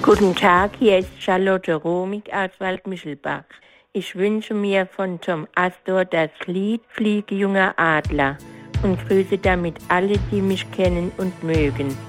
Guten Tag, hier ist Charlotte Romig aus Waldmischelbach. Ich wünsche mir von Tom Astor das Lied Fliege, junger Adler und grüße damit alle, die mich kennen und mögen.